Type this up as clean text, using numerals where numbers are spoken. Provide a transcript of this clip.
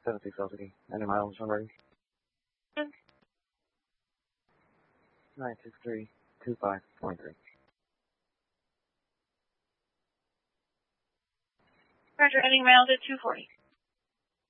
76 LTD. Any miles from ready? 9632523. Roger, ending miles at 240.